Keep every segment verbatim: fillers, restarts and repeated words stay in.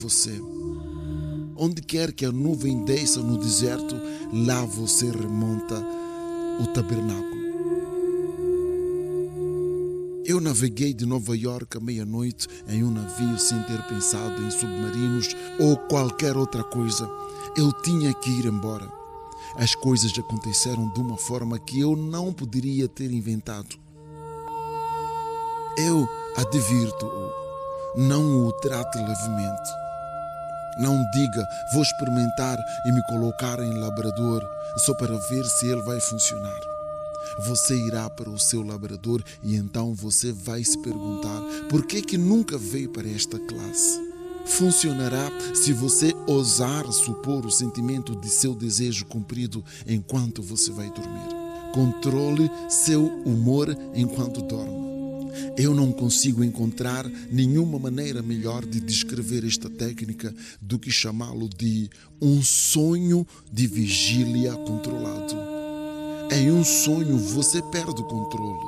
você. Onde quer que a nuvem desça no deserto, lá você remonta o tabernáculo. Eu naveguei de Nova York à meia-noite em um navio sem ter pensado em submarinos ou qualquer outra coisa. Eu tinha que ir embora. As coisas aconteceram de uma forma que eu não poderia ter inventado. Eu advirto-o, não o trate levemente. Não diga, vou experimentar e me colocar em labrador só para ver se ele vai funcionar. Você irá para o seu labrador e então você vai se perguntar por que que nunca veio para esta classe. Funcionará se você ousar supor o sentimento de seu desejo cumprido enquanto você vai dormir. Controle seu humor enquanto dorme. Eu não consigo encontrar nenhuma maneira melhor de descrever esta técnica do que chamá-lo de um sonho de vigília controlado. Em um sonho você perde o controle,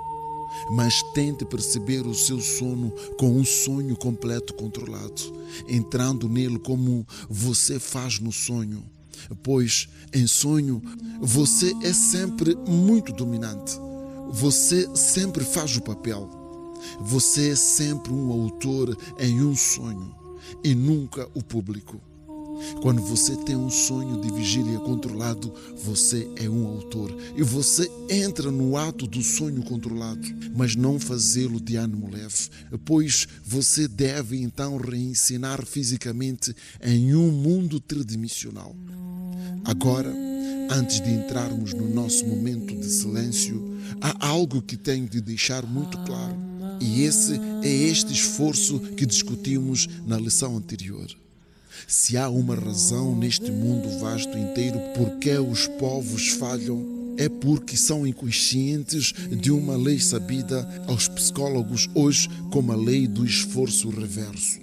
mas tente perceber o seu sono com um sonho completo controlado, entrando nele como você faz no sonho, pois em sonho você é sempre muito dominante, você sempre faz o papel, você é sempre um autor em um sonho e nunca o público. Quando você tem um sonho de vigília controlado, você é um autor e você entra no ato do sonho controlado, mas não fazê-lo de ânimo leve, pois você deve então reencenar fisicamente em um mundo tridimensional. Agora, antes de entrarmos no nosso momento de silêncio, há algo que tenho de deixar muito claro, e esse é este esforço que discutimos na lição anterior. Se há uma razão neste mundo vasto inteiro por que os povos falham, é porque são inconscientes de uma lei sabida aos psicólogos hoje como a lei do esforço reverso.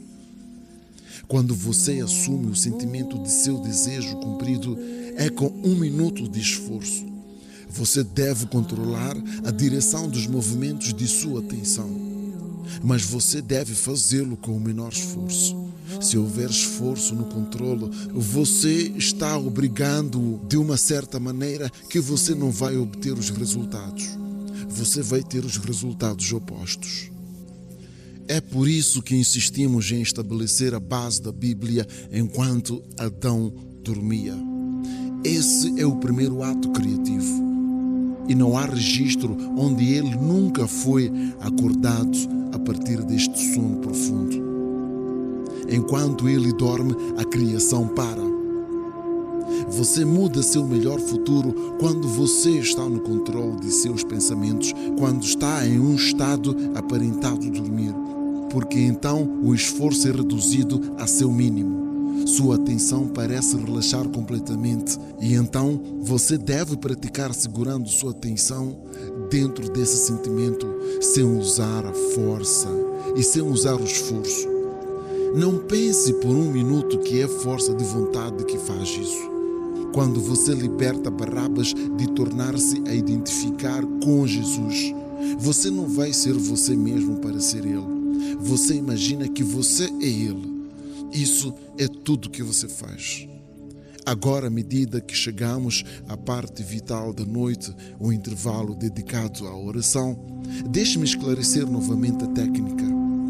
Quando você assume o sentimento de seu desejo cumprido, é com um minuto de esforço. Você deve controlar a direção dos movimentos de sua atenção, mas você deve fazê-lo com o menor esforço. Se houver esforço no controle, você está obrigando-o de uma certa maneira que você não vai obter os resultados. Você vai ter os resultados opostos. É por isso que insistimos em estabelecer a base da Bíblia enquanto Adão dormia. Esse é o primeiro ato criativo. E não há registro onde ele nunca foi acordado a partir deste sono profundo. Enquanto ele dorme, a criação para. Você muda seu melhor futuro quando você está no controle de seus pensamentos, quando está em um estado aparentado de dormir, porque então o esforço é reduzido a seu mínimo. Sua atenção parece relaxar completamente e então você deve praticar segurando sua atenção dentro desse sentimento sem usar a força e sem usar o esforço. Não pense por um minuto que é força de vontade que faz isso. Quando você liberta Barrabas de tornar-se a identificar com Jesus, você não vai ser você mesmo para ser ele. Você imagina que você é ele. Isso é tudo que você faz. Agora, à medida que chegamos à parte vital da noite, o intervalo dedicado à oração, deixe-me esclarecer novamente a técnica.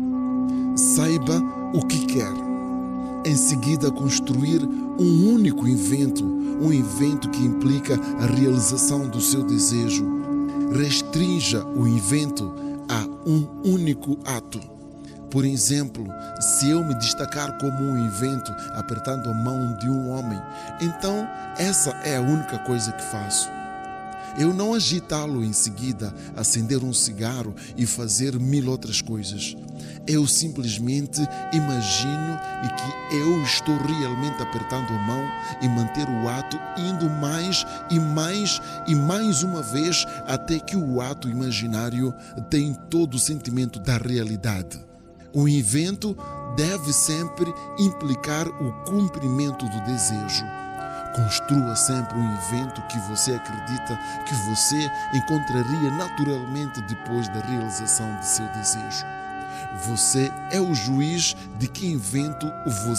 Saiba o que quer. Em seguida, construir um único evento, um evento que implica a realização do seu desejo. Restrinja o evento a um único ato. Por exemplo, se eu me destacar como um evento apertando a mão de um homem, então essa é a única coisa que faço. Eu não agitá-lo em seguida, acender um cigarro e fazer mil outras coisas. Eu simplesmente imagino que eu estou realmente apertando a mão e manter o ato indo mais e mais e mais uma vez até que o ato imaginário tem todo o sentimento da realidade. O evento deve sempre implicar o cumprimento do desejo. Construa sempre um evento que você acredita que você encontraria naturalmente depois da realização de seu desejo. Você é o juiz de que invento você